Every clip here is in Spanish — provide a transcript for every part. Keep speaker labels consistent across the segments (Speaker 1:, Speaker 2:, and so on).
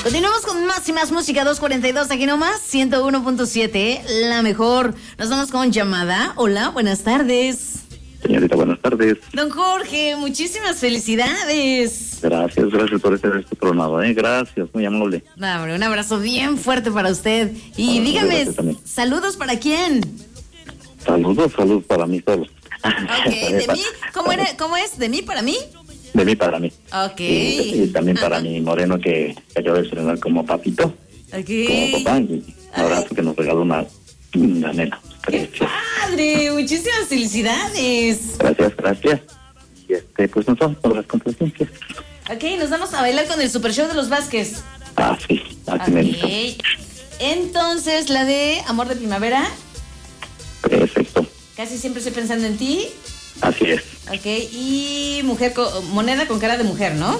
Speaker 1: Continuamos con más y más música, 242 aquí nomás, 101.7, la mejor. Nos vamos con llamada. Hola, buenas tardes.
Speaker 2: Señorita, buenas tardes.
Speaker 1: Don Jorge, muchísimas felicidades.
Speaker 2: Gracias por este programa, gracias, muy amable.
Speaker 1: No, hombre, un abrazo bien fuerte para usted. Y dígame, ¿saludos para quién?
Speaker 2: Saludos para mí todos.
Speaker 1: Ok, ¿de mí? ¿Cómo es? ¿De mí para mí?
Speaker 2: De mí para mí.
Speaker 1: Ok.
Speaker 2: Y también para mi moreno que acaba de estrenar como papito.
Speaker 1: Ok.
Speaker 2: Como papá. Y un abrazo que nos regaló una nena.
Speaker 1: ¡Qué padre! Muchísimas felicidades.
Speaker 2: Gracias. Y pues nos vamos con las complacencias.
Speaker 1: Ok, nos vamos a bailar con el Super Show de los Vázquez.
Speaker 2: Ah, sí, así me dijo.
Speaker 1: Entonces, la de Amor de Primavera.
Speaker 2: Perfecto.
Speaker 1: Casi siempre estoy pensando en ti.
Speaker 2: Así es.
Speaker 1: Ok, y moneda con cara de mujer, ¿no?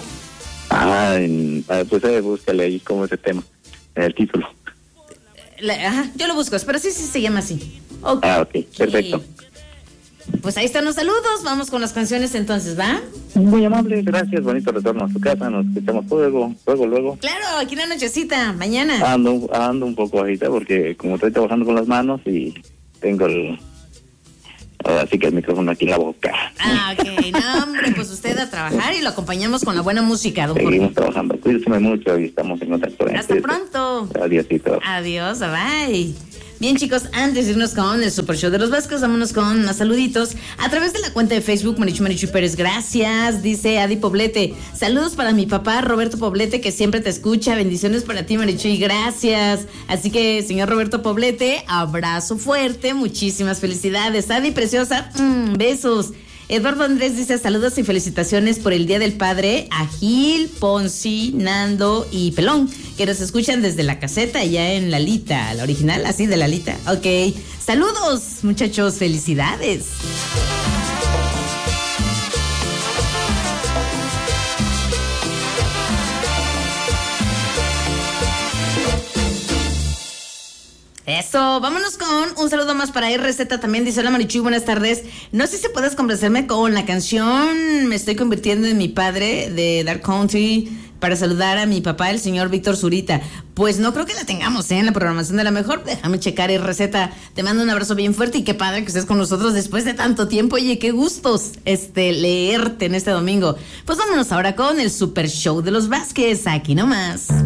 Speaker 2: Pues búscale ahí cómo es el tema, el título.
Speaker 1: Ajá, yo lo busco, pero sí se llama así.
Speaker 2: Okay. Ok, perfecto.
Speaker 1: Pues ahí están los saludos, vamos con las canciones entonces, ¿va?
Speaker 2: Muy amable, gracias, bonito retorno a su casa, nos escuchamos luego.
Speaker 1: Claro, aquí en la nochecita, mañana.
Speaker 2: Ando un poco agita porque como estoy trabajando con las manos y tengo así que el micrófono aquí en la boca.
Speaker 1: Ok, no hombre, pues usted a trabajar y lo acompañamos con la buena música, don Jorge.
Speaker 2: Seguimos trabajando, cuídense mucho y estamos en contacto.
Speaker 1: Hasta pronto.
Speaker 2: Adiósito.
Speaker 1: Adiós, bye. Bien, chicos, antes de irnos con el Super Show de los Vázquez, vámonos con más saluditos. A través de la cuenta de Facebook, Marichu Pérez, gracias. Dice Adi Poblete, saludos para mi papá, Roberto Poblete, que siempre te escucha. Bendiciones para ti, Marichu, y gracias. Así que, señor Roberto Poblete, abrazo fuerte, muchísimas felicidades. Adi, preciosa, besos. Eduardo Andrés dice saludos y felicitaciones por el Día del Padre a Gil, Ponzi, Nando y Pelón, que nos escuchan desde la caseta allá en Lalita, la original, así de Lalita. Ok, saludos muchachos, felicidades. Eso, vámonos con un saludo más para RZ también, dice hola Marichuy, buenas tardes. No sé si puedes complacerme con la canción Me estoy convirtiendo en mi padre de Dark Country para saludar a mi papá, el señor Víctor Zurita. Pues no creo que la tengamos en la programación de la mejor. Déjame checar RZ, te mando un abrazo bien fuerte y qué padre que estés con nosotros después de tanto tiempo. Oye, qué gustos leerte en este domingo. Pues vámonos ahora con el Super Show de los Vázquez, aquí nomás.